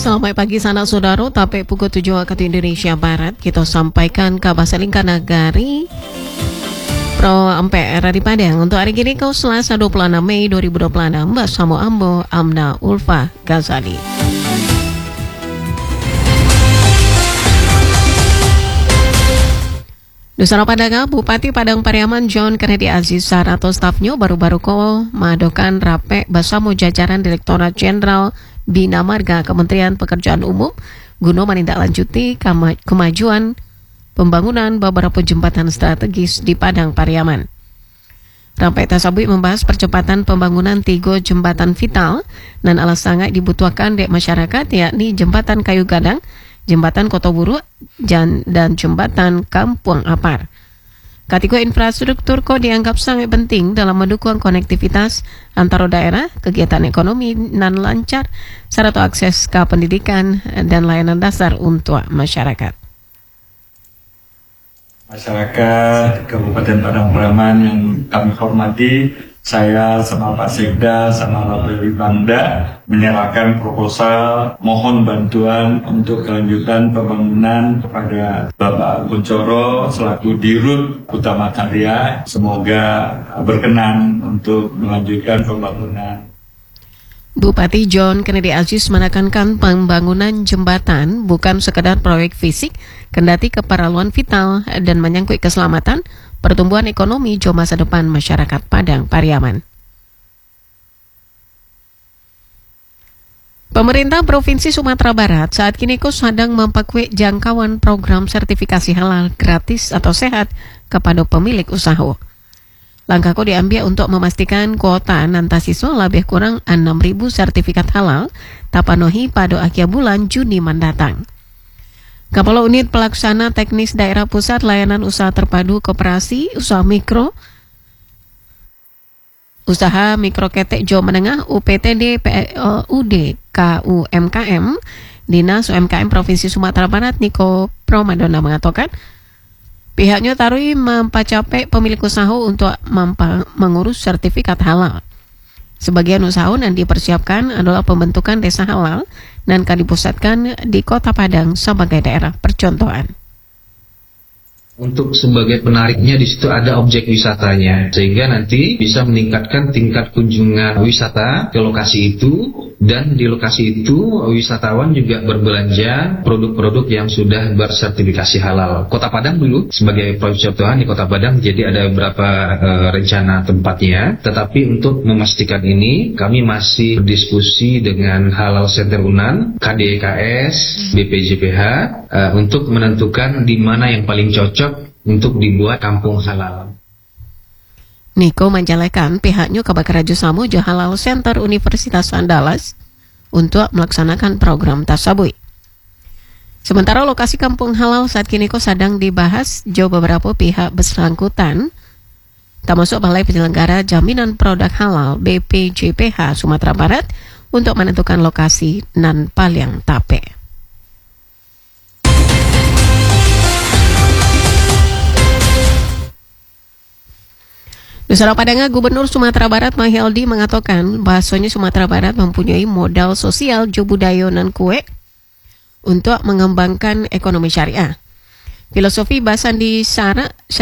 selamat pagi sanak saudara. Tapi pukul 7 waktu Indonesia Barat, kita sampaikan kabar selingkan nagari Pro MPR di Padang. Untuk hari ini kau Selasa 26 Mei 2026 bersama Ambo Amna Ulfa Ghazali. Dusara Padang, Bupati Padang Pariaman John Kennedy Azizar atau stafnya baru-baru ko madokan rape bersama jajaran Direktorat Jenderal Bina Marga Kementerian Pekerjaan Umum guna menindaklanjuti kemajuan pembangunan beberapa jembatan strategis di Padang Pariaman. Rape tersebut membahas percepatan pembangunan 3 jembatan vital dan alas sangat dibutuhkan di masyarakat, yakni Jembatan Kayu Gadang, Jembatan Kota Buru dan Jembatan Kampung Apar. Ketiga infrastruktur ko dianggap sangat penting dalam mendukung konektivitas antara daerah, kegiatan ekonomi dan lancar, serta akses ke pendidikan dan layanan dasar untuk masyarakat. Masyarakat Kabupaten Padang Pariaman yang kami hormati, saya sama Pak Sekda sama Bapak Bangda menyerahkan proposal mohon bantuan untuk kelanjutan pembangunan kepada Bapak Kuncoro selaku Dirut Utama Karya. Semoga berkenan untuk melanjutkan pembangunan. Bupati John Kennedy Aziz menekankan pembangunan jembatan bukan sekedar proyek fisik, kendati keperluan vital dan menyangkut keselamatan, pertumbuhan ekonomi jauh masa depan masyarakat Padang Pariaman. Pemerintah Provinsi Sumatera Barat saat kini sedang memperkuat jangkauan program sertifikasi halal gratis atau sehat kepada pemilik usaha. Langkah ko diambil untuk memastikan kuota nantasiswa lebih kurang 6.000 sertifikat halal tapanuhi pada akhir bulan Juni mendatang. Kepala Unit Pelaksana Teknis Daerah Pusat Layanan Usaha Terpadu Koperasi Usaha Mikro Ketek Jawa Menengah UPTD PUD KUMKM Dinas UMKM Provinsi Sumatera Barat Niko Promadona mengatakan pihaknya tarui mempacapai pemilik usaha untuk mengurus sertifikat halal. Sebagian usaha yang dipersiapkan adalah pembentukan desa halal dan akan dipusatkan di Kota Padang sebagai daerah percontohan. Untuk sebagai penariknya di situ ada objek wisatanya, sehingga nanti bisa meningkatkan tingkat kunjungan wisata ke lokasi itu, dan di lokasi itu wisatawan juga berbelanja produk-produk yang sudah bersertifikasi halal. Kota Padang dulu sebagai percontohan di Kota Padang, jadi ada beberapa rencana tempatnya, tetapi untuk memastikan ini kami masih berdiskusi dengan Halal Center Unan, KDKS, BPJPH untuk menentukan di mana yang paling cocok untuk dibuat kampung halal. Niko menjelekan pihaknya ke kerjasama Halal Center Universitas Andalas untuk melaksanakan program tersebut. Sementara lokasi kampung halal saat kini sedang dibahas jauh beberapa pihak bersangkutan, termasuk Balai Penyelenggara Jaminan Produk Halal BPJPH Sumatera Barat untuk menentukan lokasi nan paling tape. Dusara Padang, Gubernur Sumatera Barat Mahyaldi mengatakan bahasanya Sumatera Barat mempunyai modal sosial budaya dan kue untuk mengembangkan ekonomi syariah. Filosofi Basandi Syara